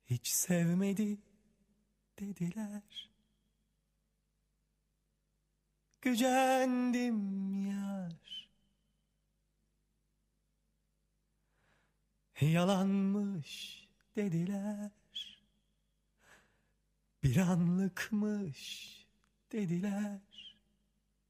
hiç sevmedi dediler. Gücendim yar, yalanmış dediler. Bir anlıkmış dediler.